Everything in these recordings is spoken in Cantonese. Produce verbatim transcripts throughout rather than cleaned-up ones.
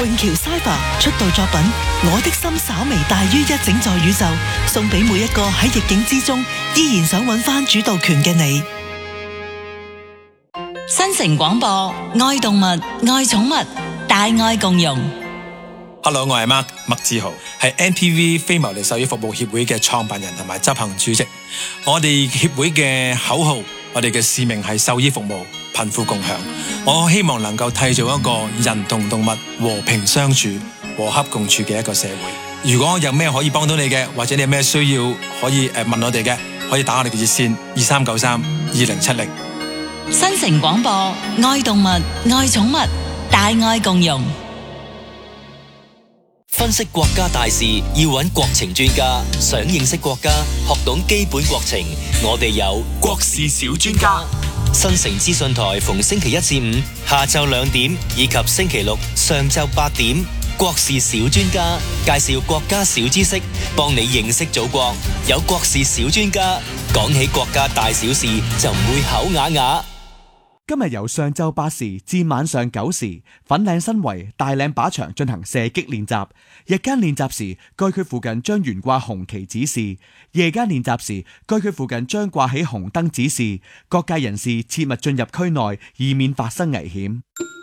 永橋 Cypher 出道作品《我的心稍微大於一整座宇宙》，送俾每一個喺逆境之中依然想揾翻主導權嘅你。新城廣播，愛動物，愛寵物，大愛共融。 Hello， 我係 Mark 麥志豪，係 N P V 非牟利獸醫服務協會嘅創辦人同埋執行主席。我哋協會嘅口號，我哋嘅使命係獸醫服務，貧富共享。我希望能夠締造一個人同動物和平相處、和洽共處嘅一個社會。如果有咩可以幫到你嘅，或者你有咩需要可以誒問我哋嘅，可以打我哋嘅熱線二三九三二零七零。 新城廣播，愛動物，愛寵物，大愛共融。 分析國家大事要揾國情專家，想認識國家，學懂基本國情，我哋有國事小專家。新城資訊台逢星期一至五下晝兩點以及星期六上晝八點，國事小專家介紹國家小知識，幫你認識祖國。有國事小專家，講起國家大小事就唔會口啞啞。 今日由上晝八時至晚上九時，粉嶺新圍大嶺靶場進行射擊練習。日間練習時，該區附近將懸掛紅旗指示；夜間練習時，該區附近將掛起紅燈指示。各界人士切勿進入區內，以免發生危險。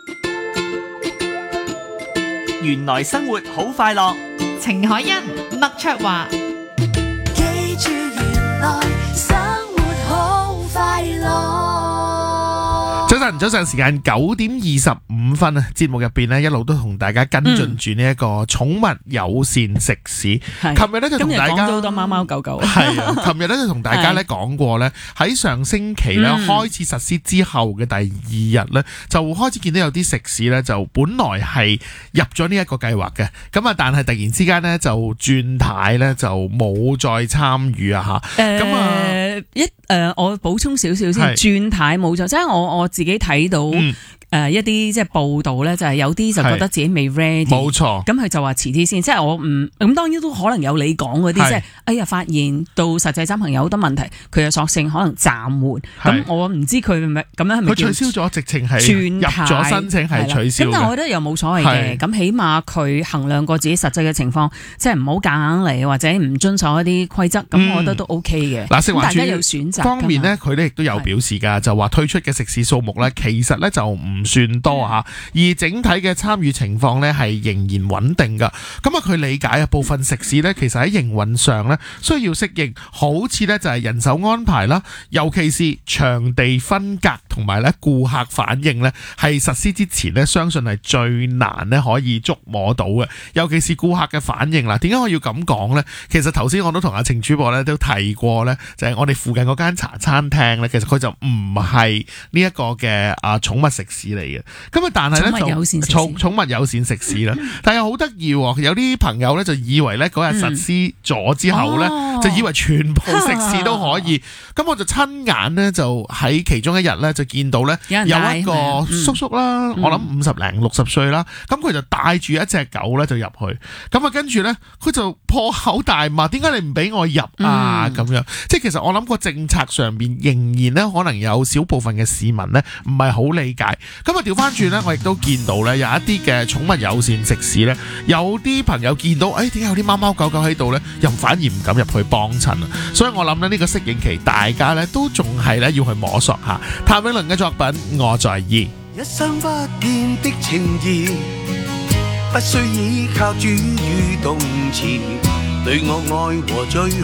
原來生活好快樂， 程海欣、麥卓華。 記住原來生活好快樂。 早晨，早上時間九點二十五分啊！節目入邊咧一路都同大家跟進住呢一個寵物友善食肆。琴日咧就同大家講咗好多貓貓狗狗。 係啊，琴日咧就同大家咧講過咧，喺上星期咧開始實施之後嘅第二日咧，就開始見到有啲食肆咧就本來係入咗呢一個計劃嘅，咁啊但係突然之間咧就轉軚咧就冇再參與啊嚇。咁啊一誒，我補充少少先，轉軚冇咗，即係我我自己睇到。嗯誒、呃、一啲即係報道咧，就係、是、有啲就覺得自己未 ready， 冇錯。咁佢就話遲啲先，即係我唔咁當然都可能有你講嗰啲，即係哎呀發現到實際執行有好多問題，佢又索性可能暫緩。咁我唔知佢咪咁樣係咪？佢取消咗，直情係入咗申請係取消。咁但係我覺得又冇所謂嘅，咁起碼佢衡量過自己實際嘅情況，即係唔好夾硬嚟或者唔遵守一啲規則，咁、嗯、我覺得都 OK 嘅。嗱，食環署大家有選擇方面呢，佢哋亦都有表示㗎，就話推出嘅食肆數目咧，其實咧就唔唔算多嚇，而整體嘅參與情況咧係仍然穩定㗎。咁啊，佢理解啊，部分食肆咧其實喺營運上咧需要適應，好似咧就係人手安排啦，尤其是場地分隔同埋咧顧客反應咧，係實施之前咧相信係最難咧可以捉摸到嘅，尤其是顧客嘅反應啦。點解我要咁講咧？其實頭先我都同阿程主播咧都提過咧，就係我哋附近嗰間茶餐廳咧，其實佢就唔係呢一個嘅啊寵物食肆嚟嘅。咁啊，但係咧就寵寵物友善食肆啦，但係好得意喎，有啲朋友咧就以為咧嗰日實施咗之後咧，嗯、就以為全部食肆都可以。咁、啊、我就親眼咧就喺其中一日咧就見到咧有一個叔叔啦，嗯、我諗五十零六十歲啦，咁佢就帶住一隻狗咧就入去，咁啊跟住咧佢就破口大罵，點解你唔俾我入啊？咁、嗯、樣，即係其實我諗個政策上邊仍然咧可能有少部分嘅市民咧唔係好理解。咁啊調翻轉咧，我亦都見到咧有一啲嘅寵物友善食肆咧，有啲朋友見到誒點解有啲貓貓狗狗喺度咧，又反而唔敢入去幫襯啊！所以我諗咧呢個適應期，大家咧都仲係咧要去摸索下。譚詠麟嘅作品《我在意》， 一生不變的情義，不需依靠主語動詞，對我愛和追。